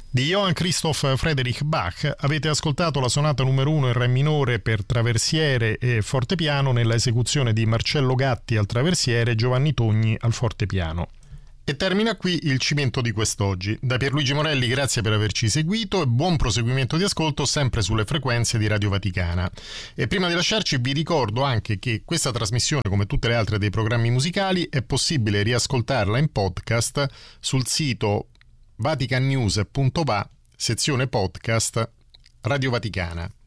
Di Johann Christoph Friedrich Bach avete ascoltato la sonata numero 1 in re minore per traversiere e fortepiano nella esecuzione di Marcello Gatti al traversiere e Giovanni Togni al fortepiano. E termina qui il Cimento di quest'oggi. Da Pierluigi Morelli grazie per averci seguito e buon proseguimento di ascolto sempre sulle frequenze di Radio Vaticana. E prima di lasciarci vi ricordo anche che questa trasmissione, come tutte le altre dei programmi musicali, è possibile riascoltarla in podcast sul sito vaticannews.va, sezione podcast Radio Vaticana.